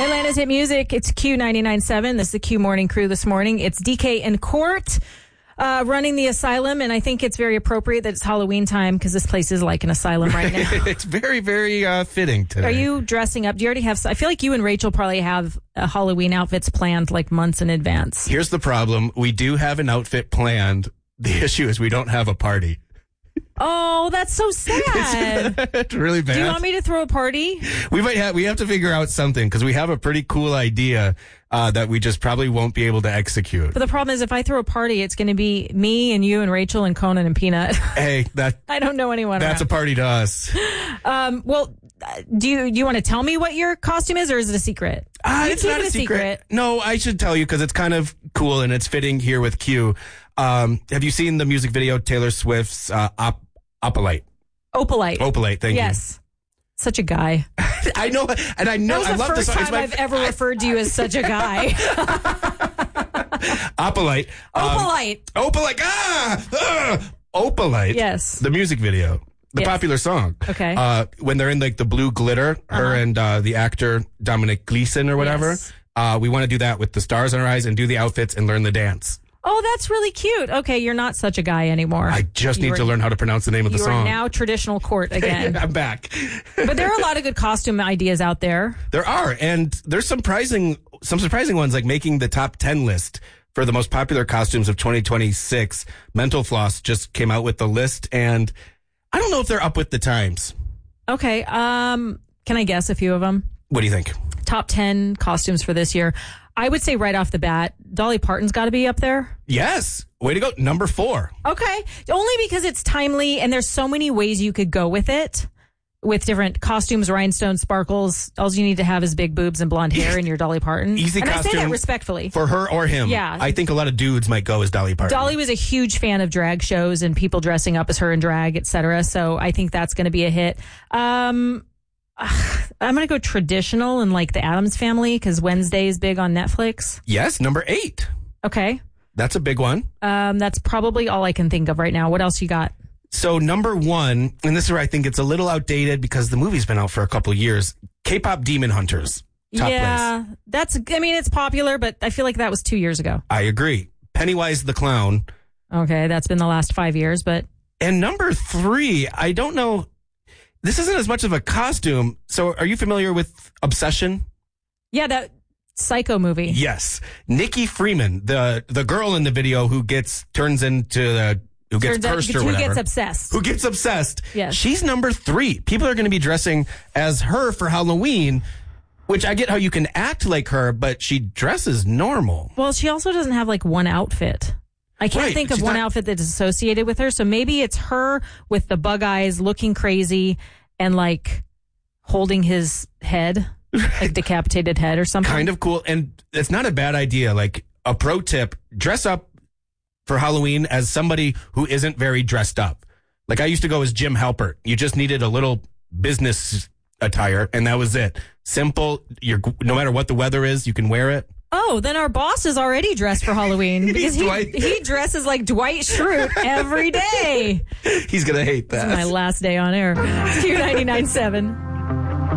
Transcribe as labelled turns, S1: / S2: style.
S1: Atlanta's Hit Music. It's Q99.7. This is the Q Morning Crew this morning. It's DK in court running the asylum, and I think it's very appropriate that it's Halloween time because this place is like an asylum right now.
S2: It's very, very fitting today.
S1: Are you dressing up? Do you already have... I feel like you and Rachel probably have Halloween outfits planned like months in advance.
S2: Here's the problem. We do have an outfit planned. The issue is we don't have a party.
S1: Oh, that's so sad.
S2: It's really bad.
S1: Do you want me to throw a party?
S2: We have to figure out something because we have a pretty cool idea that we just probably won't be able to execute.
S1: But the problem is if I throw a party, it's going to be me and you and Rachel and Conan and Peanut.
S2: Hey, I
S1: don't know anyone
S2: That's
S1: around.
S2: a party to us.
S1: Well, do you want to tell me what your costume is, or is it a secret?
S2: It's not a secret. No, I should tell you because it's kind of cool and it's fitting here with Q. Have you seen the music video Taylor Swift's Opalite? Opalite, thank you.
S1: Yes. Such a guy.
S2: I know, and I know.
S1: That was the first time I've ever referred to you as such a guy.
S2: Opalite. Opalite.
S1: Yes.
S2: The music video. The popular song.
S1: Okay.
S2: When they're in like the blue glitter, her and the actor Dominic Gleeson or whatever.
S1: Yes.
S2: We want to do that with the stars in our eyes and do the outfits and learn the dance.
S1: Oh, that's really cute. Okay, you're not such a guy anymore.
S2: I just need to learn how to pronounce the name of the song.
S1: You are now traditional court again.
S2: I'm back.
S1: But there are a lot of good costume ideas out there.
S2: There are, and there's some surprising ones, like making the top 10 list for the most popular costumes of 2026. Mental Floss just came out with the list, and I don't know if they're up with the times.
S1: Okay, can I guess a few of them?
S2: What do you think?
S1: Top 10 costumes for this year. I would say right off the bat, Dolly Parton's got to be up there.
S2: Yes. Way to go. Number 4.
S1: Okay. Only because it's timely and there's so many ways you could go with it. With different costumes, rhinestones, sparkles. All you need to have is big boobs and blonde hair and you're Dolly Parton.
S2: Easy
S1: and
S2: costume.
S1: I say that respectfully.
S2: For her or him.
S1: Yeah.
S2: I think a lot of dudes might go as Dolly Parton.
S1: Dolly was a huge fan of drag shows and people dressing up as her in drag, etc. So I think that's going to be a hit. I'm going to go traditional and like the Addams Family because Wednesday is big on Netflix.
S2: Yes, number 8.
S1: Okay.
S2: That's a big one.
S1: That's probably all I can think of right now. What else you got?
S2: So number 1, and this is where I think it's a little outdated because the movie's been out for a couple of years, K-pop Demon Hunters. Top place.
S1: It's popular, but I feel like that was 2 years ago.
S2: I agree. Pennywise the Clown.
S1: Okay, that's been the last 5 years, but...
S2: And number 3, I don't know... This isn't as much of a costume. So are you familiar with Obsession?
S1: Yeah, that Psycho movie.
S2: Yes. Nikki Freeman, the girl in the video who gets cursed or whatever.
S1: Who gets obsessed.
S2: Who gets obsessed.
S1: Yes.
S2: She's number 3. People are going to be dressing as her for Halloween, which I get how you can act like her, but she dresses normal.
S1: Well, she also doesn't have like one outfit. I can't think of one outfit that's associated with her. So maybe it's her with the bug eyes looking crazy and like holding his head, like decapitated head or something.
S2: Kind of cool. And it's not a bad idea. Like a pro tip, dress up for Halloween as somebody who isn't very dressed up. Like I used to go as Jim Halpert. You just needed a little business attire and that was it. Simple. No matter what the weather is, you can wear it.
S1: Oh, then our boss is already dressed for Halloween because he dresses like Dwight Schrute every day.
S2: He's going to hate that.
S1: This is my last day on air. It's Q99.7.